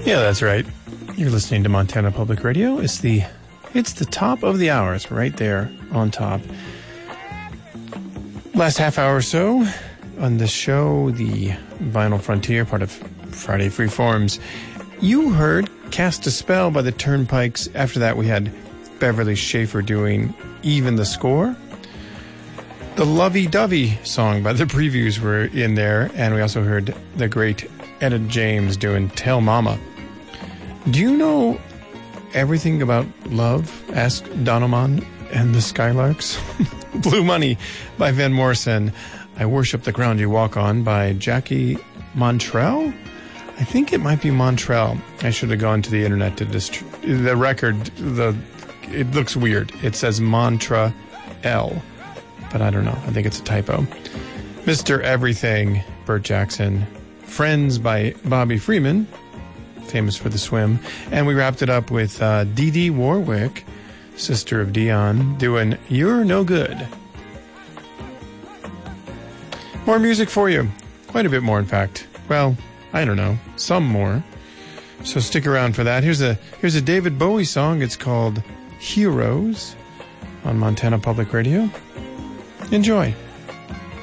Yeah, that's right. You're listening to Montana Public Radio. It's the top of the hour. It's right there on top. Last half hour or so on this show, the Vinyl Frontier, part of Friday Freeforms. You heard Cast a Spell by the Turnpikes. After that, we had Beverly Schaefer doing Even the Score. The Lovey Dovey song by the Previews were in there. And we also heard the great Etta James doing Tell Mama. Do you know everything about love? Asked Donovan and the Skylarks. Blue Money by Van Morrison. I Worship the Ground You Walk On by Jackie Montrell. I think it might be Montrell. I should have gone to the internet to the record. It looks weird. It says Mantra L, but I don't know. I think it's a typo. Mr. Everything, Burt Jackson. Friends by Bobby Freeman, famous for The Swim. And we wrapped it up with Dee Dee Warwick, sister of Dion, doing You're No Good. More music for you. Quite a bit more, in fact. Well, I don't know. Some more. So stick around for that. Here's a David Bowie song. It's called Heroes on Montana Public Radio. Enjoy.